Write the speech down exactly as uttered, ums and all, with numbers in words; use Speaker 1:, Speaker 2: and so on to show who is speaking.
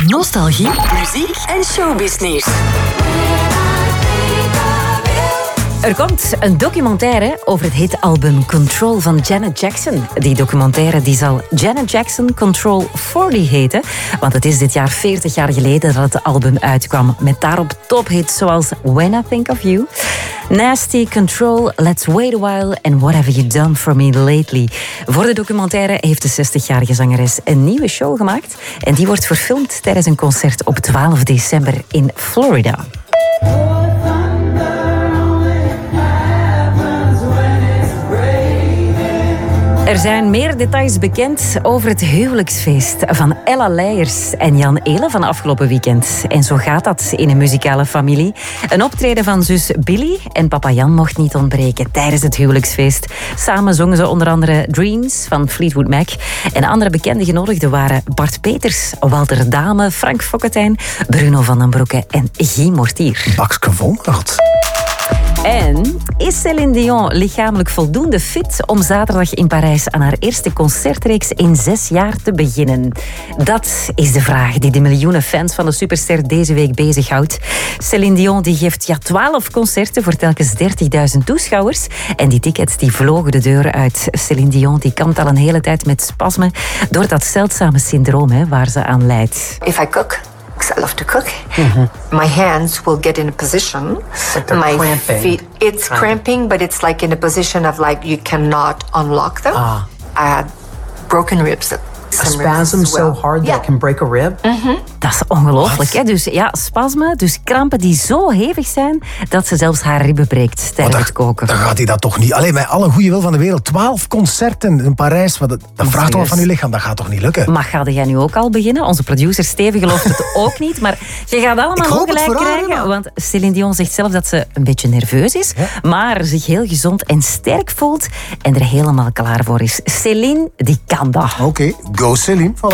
Speaker 1: Nostalgie, muziek en showbiznieuws. Er komt een documentaire over het hitalbum Control van Janet Jackson. Die documentaire die zal Janet Jackson Control veertig heten. Want het is dit jaar veertig jaar geleden dat het album uitkwam. Met daarop tophits zoals When I Think of You, Nasty, Control, Let's Wait a While en What Have You Done For Me Lately. Voor de documentaire heeft de zestigjarige zangeres een nieuwe show gemaakt. En die wordt verfilmd tijdens een concert op twaalf december in Florida. Er zijn meer details bekend over het huwelijksfeest van Ella Leijers en Jan Eele van afgelopen weekend. En zo gaat dat in een muzikale familie. Een optreden van zus Billy en papa Jan mocht niet ontbreken tijdens het huwelijksfeest. Samen zongen ze onder andere Dreams van Fleetwood Mac. En andere bekende genodigden waren Bart Peters, Walter Dame, Frank Fokketijn, Bruno van den Broeke en Guy Mortier.
Speaker 2: Bakske Vonhout.
Speaker 1: En is Céline Dion lichamelijk voldoende fit om zaterdag in Parijs aan haar eerste concertreeks in zes jaar te beginnen? Dat is de vraag die de miljoenen fans van de superster deze week bezighoudt. Céline Dion die geeft ja twaalf concerten voor telkens dertigduizend toeschouwers. En die tickets die vlogen de deur uit. Céline Dion die kampt al een hele tijd met spasmen door dat zeldzame syndroom hè, waar ze aan lijdt.
Speaker 3: If I cook, because I love to cook, mm-hmm. my hands will get in a position.
Speaker 2: Like they're
Speaker 3: my
Speaker 2: cramping.
Speaker 3: feet, it's
Speaker 2: Cramping.
Speaker 3: cramping, but it's like in a position of like you cannot unlock them.
Speaker 2: Ah.
Speaker 3: I had broken ribs.
Speaker 2: A spasm so hard that
Speaker 3: yeah.
Speaker 2: it can break a rib?
Speaker 3: Mm-hmm.
Speaker 1: Dat is ongelooflijk, hè? Dus ja, spasmen, dus krampen die zo hevig zijn dat ze zelfs haar ribben breekt tijdens het koken.
Speaker 2: Dan gaat hij dat toch niet. Alleen met alle goede wil van de wereld. Twaalf concerten in Parijs. Dat, dat vraagt toch van je lichaam. Dat gaat toch niet lukken?
Speaker 1: Maar ga jij nu ook al beginnen? Onze producer Steven gelooft het ook niet. Maar je gaat allemaal ongelijk krijgen. Haar, want Céline Dion zegt zelf dat ze een beetje nerveus is. Ja? Maar zich heel gezond en sterk voelt. En er helemaal klaar voor is. Céline, die kan dat.
Speaker 2: Oké, okay. Go Céline. Voilà.